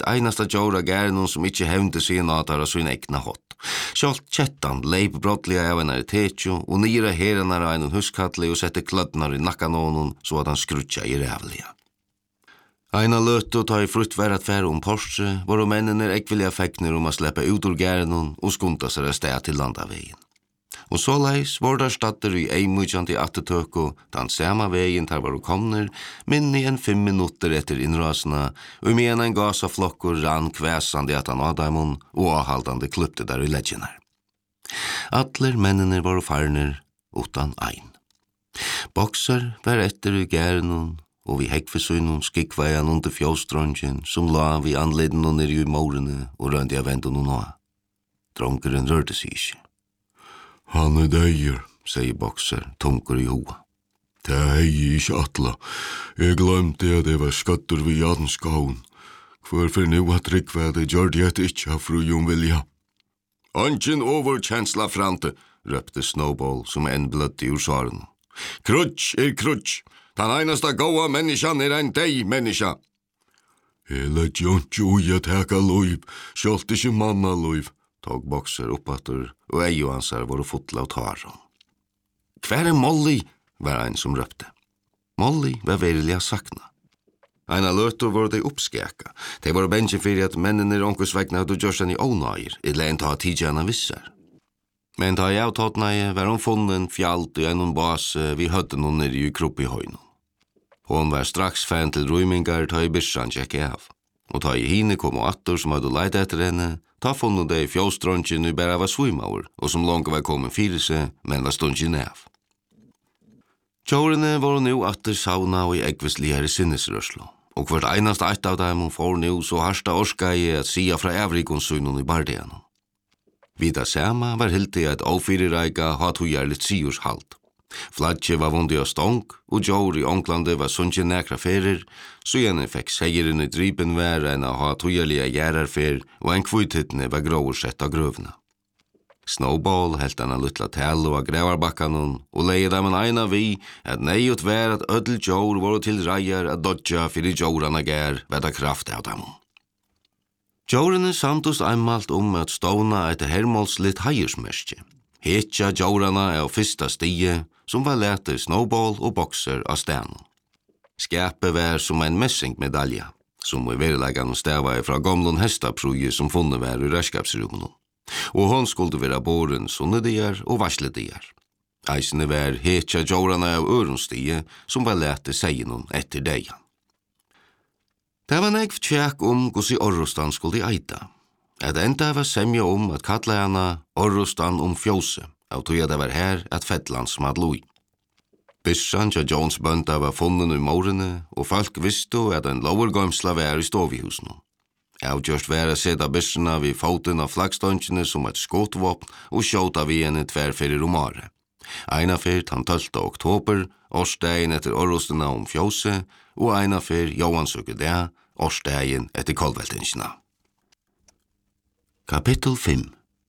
einasta djóra gærnum som ikkje hevndi sig natar av sin egna hott. Sjalt kjettan leip brottliga av en tekju og nira heranar av en huskalli og sette klödnar i nakkanånen så at han skrutja i rævliga. Eina løtu ta i frutt værat fære Porsche, var mennene ekvilliga fekner a sleppa ut ur gærnum og skunda seg a steg til landavegin. Og så leis var der statter i eimujandi attetøko, den samme veien der var komner, minni enn 5 minutter etter innrasena, og med en gasaflokkur rann kvæsandi at han Adamon og avhaldande kluppte der i ledgenar. Atler mennene var farner, utan ein. Boxer var etter i gærnum, og vi hekkfesøynun skikveian under fjåstrongen, som la vi anleden og nere i morene og røndi av vendun og noa. Dronkeren rørte seg ikkje. Han deir, sier Boxer, tunker i hoa. Det hei ikkje atla. Jeg glemte at det var skattur vi janskaun. Hvorfor nu at rikvæde gjør det ikkje av fru Vilja? Angen overkjensla frante, røpte Snowball som en bløtti ur svaren. Krutsch krutsch. Den einasta goa menneskan en deg menneska. Hele tjontsjo ui at heka loiv, sjalt ikkje manna loiv, tog Boxer oppatur, og eio hansar var fotla av taron. Hver Molly, var ein som røpte. Molly var verilig sakna. Eina løtur var de uppskeka. De var bensje fyrir at mennene onkusvegna hadde gjørsan i ånøyer, idle en ta tidjana vissar. Men da jeg tattnei var funnen fjalt i en base vi hødde noen nere i kropp i høyno. Hon var straks fan til røymingar ta i byssan tjekke av. Og ta i hine kom og attor som hadde leid etter henne, ta funnet de i fjåstrongen og bare var svimaur, og som langt var kommet fyrir seg, men var stundjen av. Tjårene var nu atter sauna og i eggvistligere sinnesrørslo, og hvert einast eit av dem får nu så harsta orskei at sia fra evrikonsynun i bardianen. Vida sama var hilti at ofyrireika hatt hujarligt siurshalt. Fladje var vundi av stong, og Jour i Onklande var sunnje nekra ferir, så gjerne fekk seieren i dripen vær enn å ha tujarlige gjerarfer, og en kvittittene var gråur sett av grøvna. Snowball helt han a luttla tell og grevarbakkanon, og leie dem en eina vi, at neiut vær at ødel Jour var til reier at dodja fyrir Jourana gær vedda kraft av dem. Jourene samtust einmalt at ståna etter hermålslitt heiersmerskje. Hetja Jourana av fyrsta stie, som var lete Snowball og Boxer av stenen. Skapet var som en messingmedalja, som i verilegan stava fra gamlun hestapruje som funnet var i rørskapsrummen. Og hon skulle være båren sunnedier og varsledier. Eisene var hetja Jourana av øronstie, som var lete seienon etter deia. Det var nekv tjekk gos i Orrostan skulle eita. Et enda var semja at kalla hana Orrostan fjóse, av tog det var her at fettland som hadde loi. Byssan til Jones bønda var funnen i morgene, og folk visste at en lovergømsla var i stovihusene. Avgjørst var å sette byssana vid foten av flaggståndjene som et skotvåpen og skjåta vi henne tverrferir året. Eina fyrt han 12. oktober, årsdagen etter Orrostena fjóse, og eina fyrt Johansøke det, årsdagen etter kolveltingsina. Kapittel 5.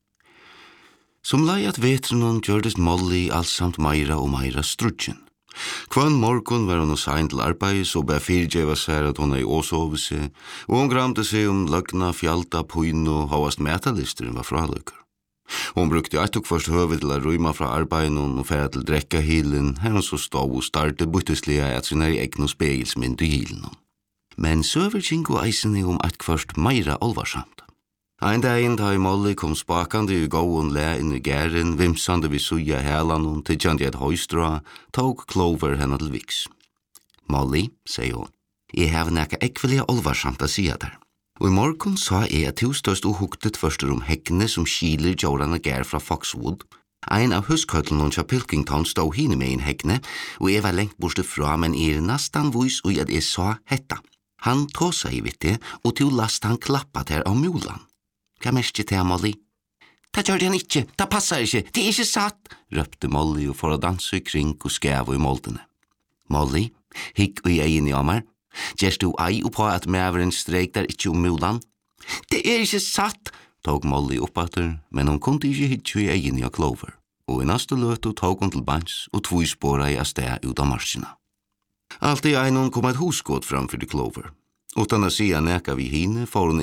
Som leiat vetrenon gjørdes Molly allsamt meira og meira strudgen. Kvann morgon var hon sein til arbeid, så bær fyrtjeva seg at hon ei åsove seg, og hon gramte seg løgna, fjalta, puin og havast metalisteren var fraløkker. Hon brukte eit og først høve til å røyma fra arbeiden og færa til drekka hilen, her hon så stod og starte bytteslige at sin er egn og spegelsmynd i hilen. Men søver kinko eisen eit først meira alvarsamt. Ein dagen da i Molly kom spakande i gåen le inn i gæren, vimsande vi suja helan tidjandi et høystra, tog Clover henne til viks. Molly, sier hon, jeg har nekka ekvelia alvarsamt a sia der. Og i morgon sa jeg at størst og huktet førster hekkene som kiler Jourana gær fra Foxwood. Ein av huskøtlen tja Pilkington stod hine med en hekkene, og jeg var lengt borste fra, men nastan vois og at jeg sa hetta. Han tåsa i vitte, og til last han klappat her av mulan. Hva mest til Molly? Ta gjør det han ikke, ta passar ikke, det er ikke satt, røpte Molly og for å danse kring og skæve i moldene. Molly, hikk og egin i amar, gjerst du ei på at mæveren streik der ikke mulan? Det er ikke satt, tog Molly oppater, men hon kunne ikke hikk i egin i Clover, og i neste løtu tog hon til bans og tvoispåra i sted ut av marsjina. Alt i egin kom et husgått framfor Clover. Utan å sia neka vi hine, får hon